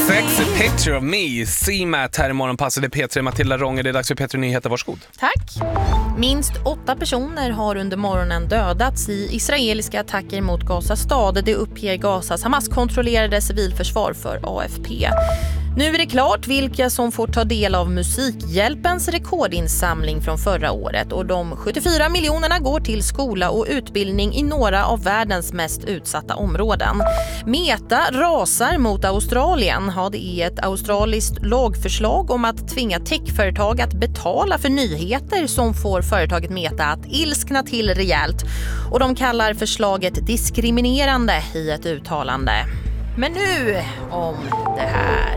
Sexy picture of me, C-Mat här i morgonpasset. Det är P3, Matilda Ronger, det är dags för P3 Nyheter, varsågod. Tack. Minst 8 personer har under morgonen dödats i israeliska attacker mot Gaza stad. Det uppger Gazas Hamas-kontrollerade civilförsvar för AFP. Nu är det klart vilka som får ta del av Musikhjälpens rekordinsamling från förra året. Och de 74 miljonerna går till skola och utbildning i några av världens mest utsatta områden. Meta rasar mot Australien. Ja, det är ett australiskt lagförslag om att tvinga techföretag att betala för nyheter som får företaget Meta att ilskna till rejält. Och de kallar förslaget diskriminerande i ett uttalande. Men nu om det här.